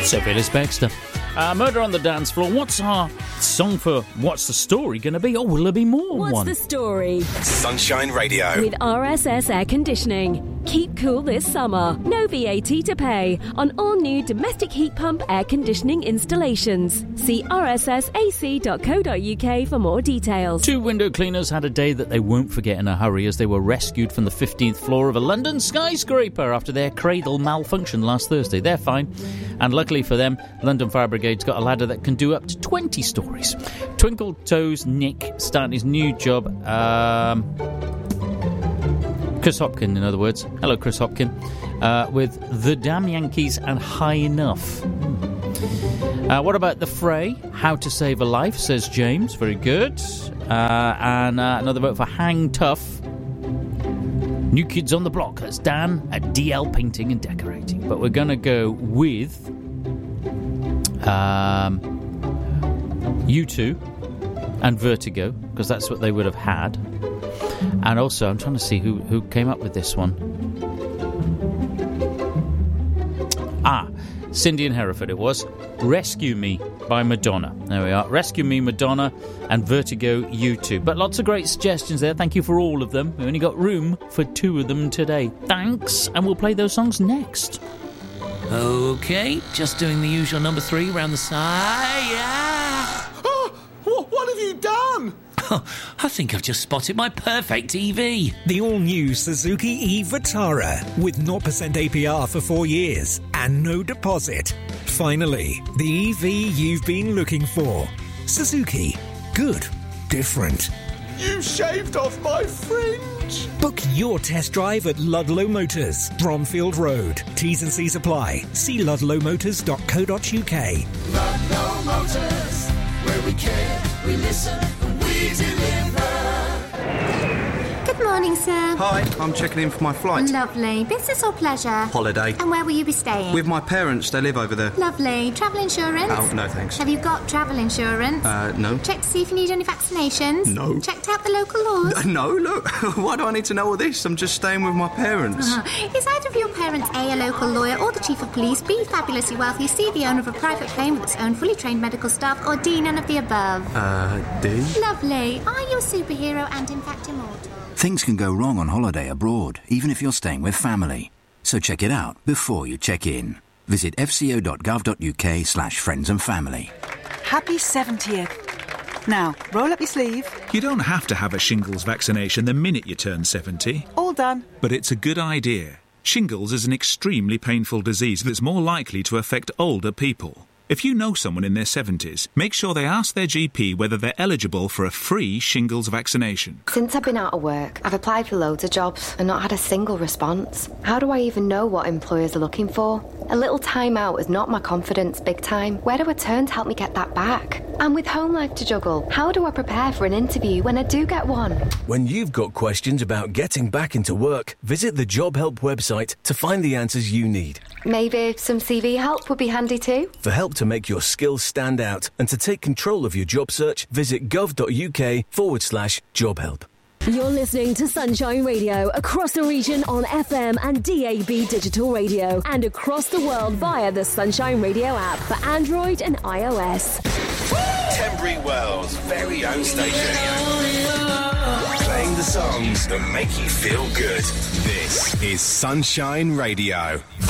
Sophie Ellis-Bextor. Murder on the Dance Floor. What's our song for What's the Story going to be? Or will there be more What's one? the story? Sunshine Radio. With RSS Air Conditioning. Keep cool this summer. No VAT to pay on all new domestic heat pump air conditioning installations. See rssac.co.uk for more details. 2 window cleaners had a day that they won't forget in a hurry as they were rescued from the 15th floor of a London skyscraper after their cradle malfunctioned last Thursday. They're fine. And luckily for them, London Fire Brigade's got a ladder that can do up to 20 stories. Twinkle Toes Nick starting his new job. Chris Hopkin, in other words. Hello, Chris Hopkin. With The Damn Yankees and High Enough. What about The Fray? How to Save a Life, says James. Very good. And another vote for Hang Tough. New Kids on the Block. That's Dan at DL Painting and Decorating. But we're going to go with U2 and Vertigo, because that's what they would have had. And also, I'm trying to see who came up with this one. Cindy in Hereford it was. Rescue Me by Madonna. There we are. Rescue Me, Madonna, and Vertigo, U2. But lots of great suggestions there. Thank you for all of them. We only got room for 2 of them today. Thanks, and we'll play those songs next. OK, just doing the usual number 3 round the side. Yeah. Oh, what have you done? I think I've just spotted my perfect EV. The all-new Suzuki e-Vitara with 0% APR for 4 years and no deposit. Finally, the EV you've been looking for. Suzuki. Good. Different. You shaved off my fringe. Book your test drive at Ludlow Motors, Bromfield Road. T's and C's apply. See ludlowmotors.co.uk. Ludlow Motors, where we care, we listen, and we deliver. Good morning, sir. Hi, I'm checking in for my flight. Lovely. Business or pleasure? Holiday. And where will you be staying? With my parents, they live over there. Lovely. Travel insurance? Oh, no thanks. Have you got travel insurance? No. Checked to see if you need any vaccinations? No. Checked out the local laws? No, look. Why do I need to know all this? I'm just staying with my parents. Is either of your parents A, a local lawyer, or the chief of police, B, fabulously wealthy, C, the owner of a private plane with its own fully trained medical staff, or D, none of the above? D? Lovely. Are you a superhero and in fact immortal? Things can go wrong on holiday abroad, even if you're staying with family. So check it out before you check in. Visit fco.gov.uk/friends and family. Happy 70th. Now, roll up your sleeve. You don't have to have a shingles vaccination the minute you turn 70. All done. But it's a good idea. Shingles is an extremely painful disease that's more likely to affect older people. If you know someone in their 70s, make sure they ask their GP whether they're eligible for a free shingles vaccination. Since I've been out of work, I've applied for loads of jobs and not had a single response. How do I even know what employers are looking for? A little time out has knocked my confidence big time. Where do I turn to help me get that back? And with home life to juggle, how do I prepare for an interview when I do get one? When you've got questions about getting back into work, visit the Job Help website to find the answers you need. Maybe some CV help would be handy too. For help to make your skills stand out and to take control of your job search, visit gov.uk/job help. You're listening to Sunshine Radio across the region on FM and DAB digital radio and across the world via the Sunshine Radio app for Android and iOS. Tenbury Wells' very own station. Playing the songs that make you feel good. This is Sunshine Radio.